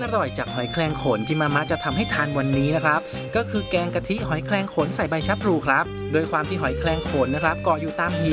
อร่อยจากหอยแครงขนที่มามะจะทำให้ทานวันนี้นะครับก็คือแกงกะทิหอยแครงขนใส่ใบชะพลูครับโดยความที่หอยแครงขนนะครับเกาะอยู่ตามหิน